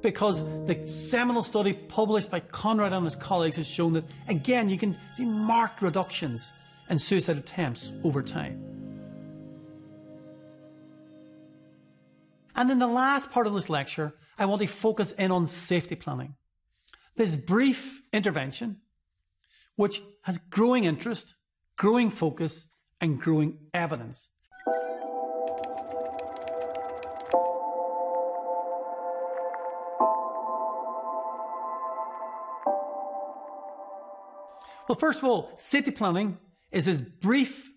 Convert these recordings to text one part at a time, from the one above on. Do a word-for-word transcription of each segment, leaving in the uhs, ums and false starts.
because the seminal study published by Conrad and his colleagues has shown that, again, you can see marked reductions in suicide attempts over time. And in the last part of this lecture, I want to focus in on safety planning. This brief intervention, which has growing interest, growing focus, and growing evidence. Well, first of all, safety planning is this brief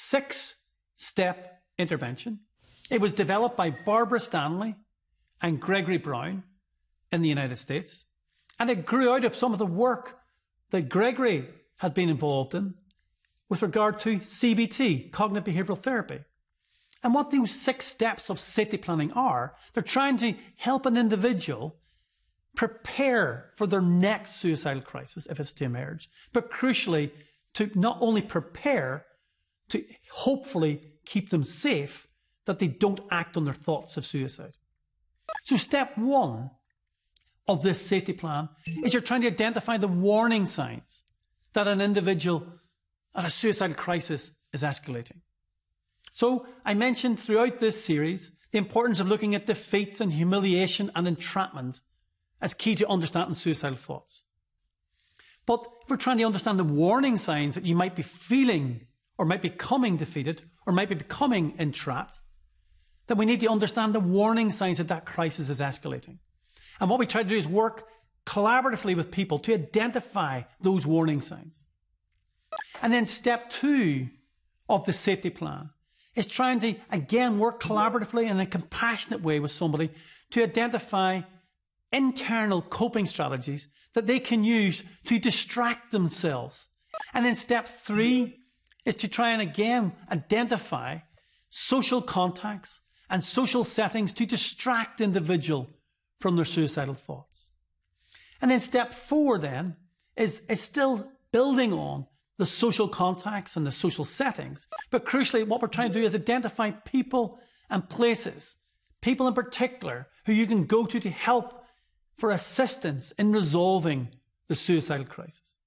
six-step intervention. It was developed by Barbara Stanley and Gregory Brown in the United States, and it grew out of some of the work that Gregory had been involved in with regard to C B T, cognitive behavioural therapy. And what those six steps of safety planning are, they're trying to help an individual prepare for their next suicidal crisis if it's to emerge, but crucially to not only prepare, to hopefully keep them safe, that they don't act on their thoughts of suicide. So step one of this safety plan is you're trying to identify the warning signs that an individual at a suicidal crisis is escalating. So I mentioned throughout this series the importance of looking at defeat and humiliation and entrapment as key to understanding suicidal thoughts. But if we're trying to understand the warning signs that you might be feeling or might be becoming defeated or might be becoming entrapped, then we need to understand the warning signs that that crisis is escalating. And what we try to do is work collaboratively with people to identify those warning signs. And then step two of the safety plan is trying to, again, work collaboratively in a compassionate way with somebody to identify internal coping strategies that they can use to distract themselves. And then step three is to try and again identify social contacts and social settings to distract the individual from their suicidal thoughts. And then step four then is, is still building on the social contacts and the social settings. But crucially, what we're trying to do is identify people and places, people in particular, who you can go to to help for assistance in resolving the suicidal crisis.